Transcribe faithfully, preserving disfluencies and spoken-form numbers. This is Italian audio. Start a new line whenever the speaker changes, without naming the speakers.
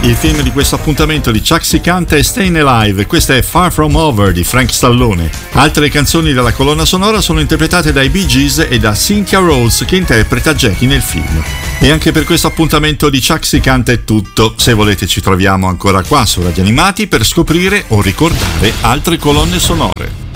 Il film di questo appuntamento di Chuck Si canta è Stayin' Alive, questa è Far From Over di Frank Stallone. Altre canzoni della colonna sonora sono interpretate dai Bee Gees e da Cynthia Rhodes, che interpreta Jackie nel film. E anche per questo appuntamento di Chuck Si canta è tutto. Se volete ci troviamo ancora qua su Radio Animati per scoprire o ricordare altre colonne sonore.